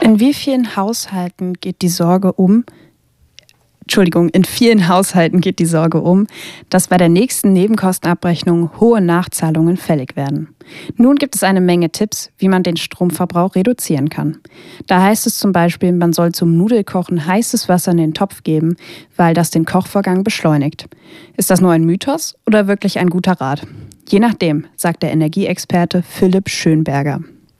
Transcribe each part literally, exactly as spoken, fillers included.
In wie vielen Haushalten geht die Sorge um, Entschuldigung, in vielen Haushalten geht die Sorge um, dass bei der nächsten Nebenkostenabrechnung hohe Nachzahlungen fällig werden. Nun gibt es eine Menge Tipps, wie man den Stromverbrauch reduzieren kann. Da heißt es zum Beispiel, man soll zum Nudelkochen heißes Wasser in den Topf geben, weil das den Kochvorgang beschleunigt. Ist das nur ein Mythos oder wirklich ein guter Rat? Je nachdem, sagt der Energieexperte Philipp Schönberger.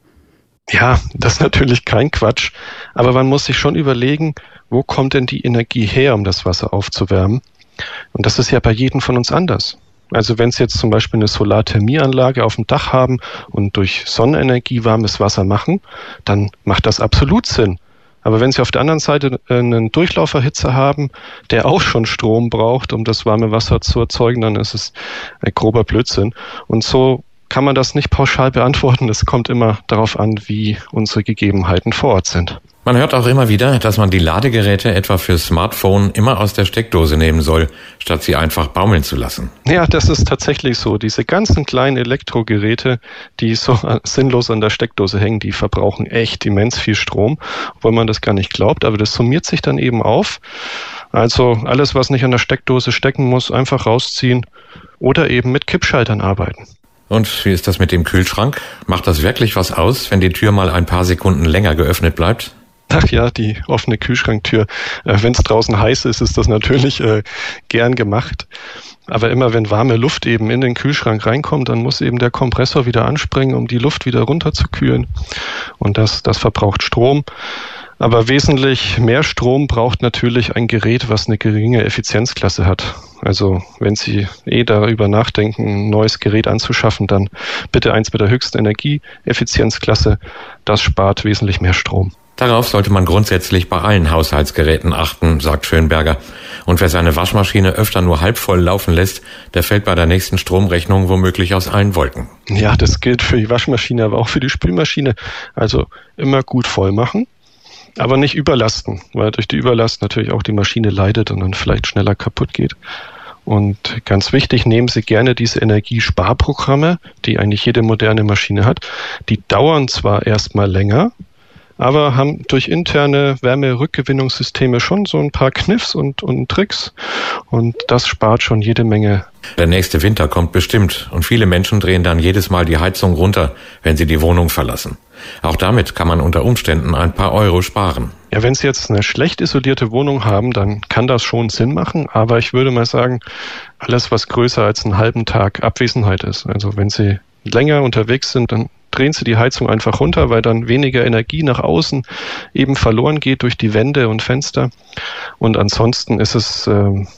Ja, das ist natürlich kein Quatsch, aber man muss sich schon überlegen, wo kommt denn die Energie her, um das Wasser aufzuwärmen? Und das ist ja bei jedem von uns anders. Also wenn Sie jetzt zum Beispiel eine Solarthermieanlage auf dem Dach haben und durch Sonnenenergie warmes Wasser machen, dann macht das absolut Sinn. Aber wenn Sie auf der anderen Seite einen Durchlauferhitzer haben, der auch schon Strom braucht, um das warme Wasser zu erzeugen, dann ist es ein grober Blödsinn. Und so kann man das nicht pauschal beantworten. Es kommt immer darauf an, wie unsere Gegebenheiten vor Ort sind. Man hört auch immer wieder, dass man die Ladegeräte etwa für Smartphone immer aus der Steckdose nehmen soll, statt sie einfach baumeln zu lassen. Ja, das ist tatsächlich so. Diese ganzen kleinen Elektrogeräte, die so sinnlos an der Steckdose hängen, die verbrauchen echt immens viel Strom, obwohl man das gar nicht glaubt. Aber das summiert sich dann eben auf. Also alles, was nicht an der Steckdose stecken muss, einfach rausziehen oder eben mit Kippschaltern arbeiten. Und wie ist das mit dem Kühlschrank? Macht das wirklich was aus, wenn die Tür mal ein paar Sekunden länger geöffnet bleibt? Ach ja, die offene Kühlschranktür. Äh, wenn es draußen heiß ist, ist das natürlich äh, gern gemacht. Aber immer wenn warme Luft eben in den Kühlschrank reinkommt, dann muss eben der Kompressor wieder anspringen, um die Luft wieder runterzukühlen. Und das, das verbraucht Strom. Aber wesentlich mehr Strom braucht natürlich ein Gerät, was eine geringe Effizienzklasse hat. Also wenn Sie eh darüber nachdenken, ein neues Gerät anzuschaffen, dann bitte eins mit der höchsten Energieeffizienzklasse. Das spart wesentlich mehr Strom. Darauf sollte man grundsätzlich bei allen Haushaltsgeräten achten, sagt Schönberger. Und wer seine Waschmaschine öfter nur halb voll laufen lässt, der fällt bei der nächsten Stromrechnung womöglich aus allen Wolken. Ja, das gilt für die Waschmaschine, aber auch für die Spülmaschine. Also immer gut voll machen. Aber nicht überlasten, weil durch die Überlast natürlich auch die Maschine leidet und dann vielleicht schneller kaputt geht. Und ganz wichtig, nehmen Sie gerne diese Energiesparprogramme, die eigentlich jede moderne Maschine hat. Die dauern zwar erstmal länger, aber haben durch interne Wärmerückgewinnungssysteme schon so ein paar Kniffs und, und Tricks. Und das spart schon jede Menge. Der nächste Winter kommt bestimmt und viele Menschen drehen dann jedes Mal die Heizung runter, wenn sie die Wohnung verlassen. Auch damit kann man unter Umständen ein paar Euro sparen. Ja, wenn Sie jetzt eine schlecht isolierte Wohnung haben, dann kann das schon Sinn machen. Aber ich würde mal sagen, alles, was größer als einen halben Tag Abwesenheit ist. Also wenn Sie länger unterwegs sind, dann drehen Sie die Heizung einfach runter, weil dann weniger Energie nach außen eben verloren geht durch die Wände und Fenster. Und ansonsten ist es äh,